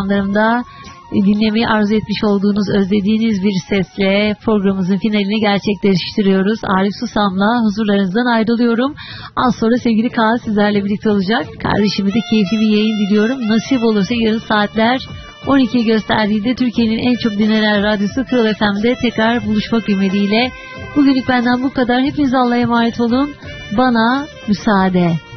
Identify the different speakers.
Speaker 1: programlarımda dinlemeyi arzu etmiş olduğunuz, özlediğiniz bir sesle programımızın finalini gerçekleştiriyoruz. Arif Susam'la huzurlarınızdan ayrılıyorum. Az sonra sevgili Kaan sizlerle birlikte olacak. Kardeşime de keyifli bir yayın diliyorum. Nasip olursa yarın saatler 12'yi gösterdiğinde Türkiye'nin en çok dinlenen radyosu Kral FM'de tekrar buluşmak ümidiyle. Bugünlük benden bu kadar. Hepinize Allah'a emanet olun. Bana müsaade.